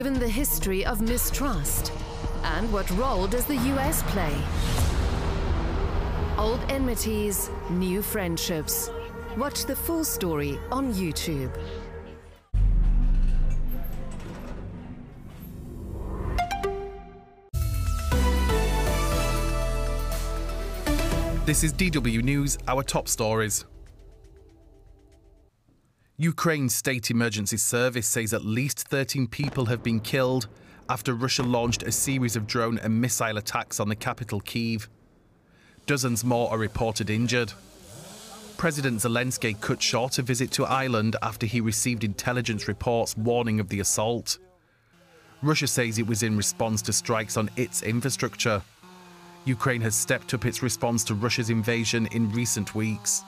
Given the history of mistrust, and what role does the US play? Old enmities, new friendships. Watch the full story on YouTube. This is DW News, our top stories. Ukraine's State Emergency Service says at least 13 people have been killed after Russia launched a series of drone and missile attacks on the capital, Kyiv. Dozens more are reported injured. President Zelensky cut short a visit to Ireland after he received intelligence reports warning of the assault. Russia says it was in response to strikes on its infrastructure. Ukraine has stepped up its response to Russia's invasion in recent weeks.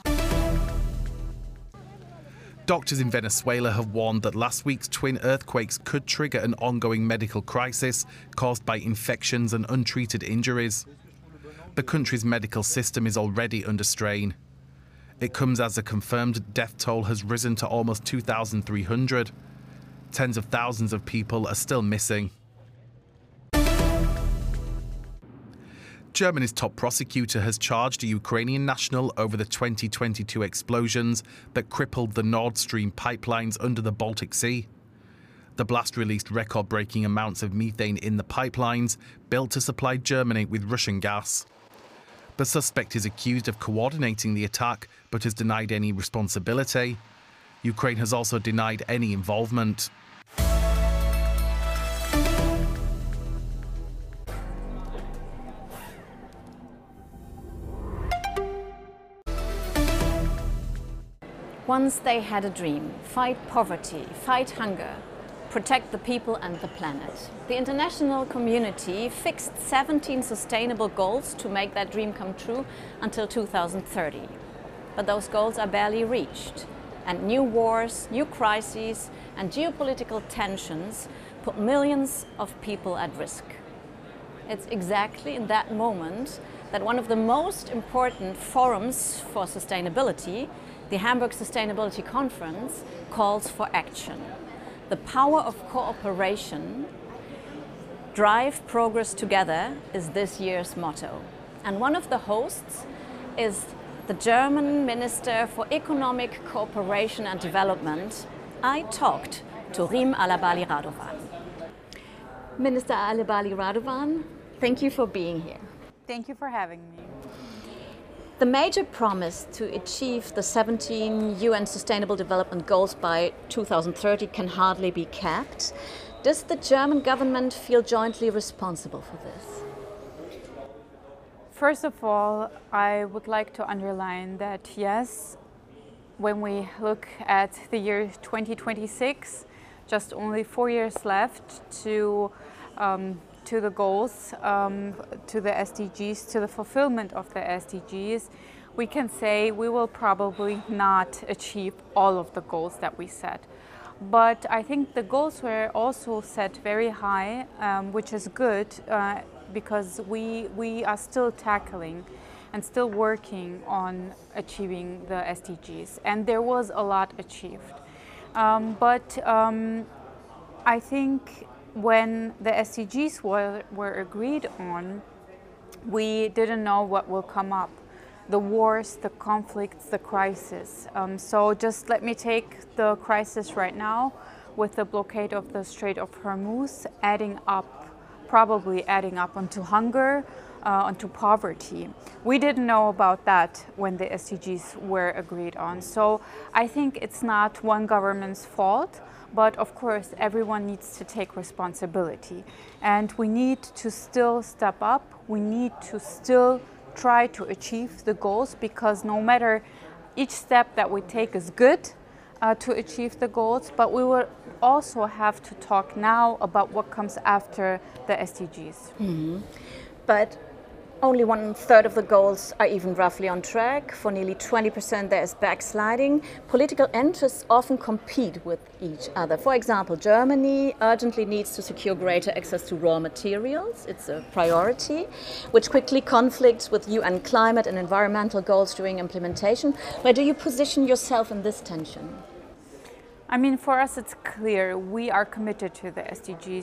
Doctors in Venezuela have warned that last week's twin earthquakes could trigger an ongoing medical crisis caused by infections and untreated injuries. The country's medical system is already under strain. It comes as the confirmed death toll has risen to almost 2,300. Tens of thousands of people are still missing. Germany's top prosecutor has charged a Ukrainian national over the 2022 explosions that crippled the Nord Stream pipelines under the Baltic Sea. The blast released record-breaking amounts of methane in the pipelines built to supply Germany with Russian gas. The suspect is accused of coordinating the attack but has denied any responsibility. Ukraine has also denied any involvement. Once they had a dream: fight poverty, fight hunger, protect the people and the planet. The international community fixed 17 sustainable goals to make that dream come true until 2030. But those goals are barely reached, and new wars, new crises, and geopolitical tensions put millions of people at risk. It's exactly in that moment that one of the most important forums for sustainability, the Hamburg Sustainability Conference, calls for action. The power of cooperation, drive progress together, is this year's motto. And one of the hosts is the German Minister for Economic Cooperation and Development. I talked to Rim Alabali Radovan. Minister Alabali Radovan, thank you for being here. Thank you for having me. The major promise to achieve the 17 UN Sustainable Development Goals by 2030 can hardly be kept. Does the German government feel jointly responsible for this? First of all, I would like to underline that yes, when we look at the year 2026, just only 4 years left to the goals, to the SDGs, to the fulfillment of the SDGs, we can say we will probably not achieve all of the goals that we set. But I think the goals were also set very high, which is good because we are still tackling and still working on achieving the SDGs. And there was a lot achieved. But I think when the SDGs were agreed on, we didn't know what will come up. The wars, the conflicts, the crisis. So just let me take the crisis right now with the blockade of the Strait of Hormuz probably adding up onto hunger, onto poverty. We didn't know about that when the SDGs were agreed on. So I think it's not one government's fault, but of course everyone needs to take responsibility. And we need to still step up. We need to still try to achieve the goals, because no matter each step that we take is good to achieve the goals, but we will also have to talk now about what comes after the SDGs. Mm-hmm. But only 1/3 of the goals are even roughly on track. For nearly 20% there is backsliding. Political interests often compete with each other. For example, Germany urgently needs to secure greater access to raw materials. It's a priority, which quickly conflicts with UN climate and environmental goals during implementation. Where do you position yourself in this tension? I mean, for us it's clear we are committed to the SDGs